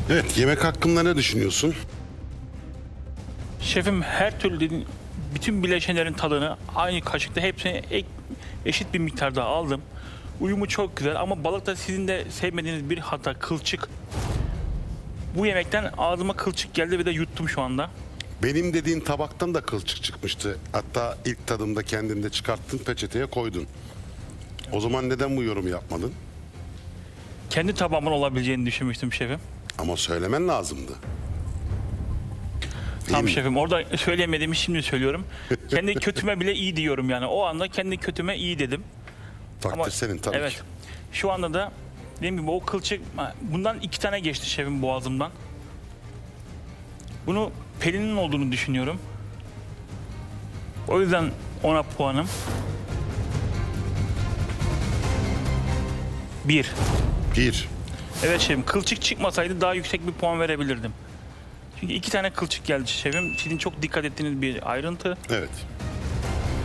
Evet, yemek hakkında ne düşünüyorsun? Şefim her türlü bütün bileşenlerin tadını aynı kaşıkta hepsini eşit bir miktarda aldım. Uyumu çok güzel ama balıkta sizin de sevmediğiniz bir hata kılçık. Bu yemekten ağzıma kılçık geldi ve de yuttum şu anda. Benim dediğin tabaktan da kılçık çıkmıştı. Hatta ilk tadımda kendin de çıkarttın, peçeteye koydun. O zaman neden bu yorumu yapmadın? Kendi tabağımın olabileceğini düşünmüştüm şefim. Ama söylemen lazımdı. Tamam mi? şefim, orada söyleyemediğimi şimdi söylüyorum. Kendi kötüme bile iyi diyorum yani. O anda kendi kötüme iyi dedim. Takdir senin tabii evet. ki. Şu anda da dediğim gibi o kılçık, bundan 2 tane geçti şefim boğazımdan. Bunu Pelin'in olduğunu düşünüyorum. O yüzden ona puanım 1. Bir. Evet şefim, kılçık çıkmasaydı daha yüksek bir puan verebilirdim. Çünkü 2 tane kılçık geldi şefim. Sizin çok dikkat ettiğiniz bir ayrıntı. Evet.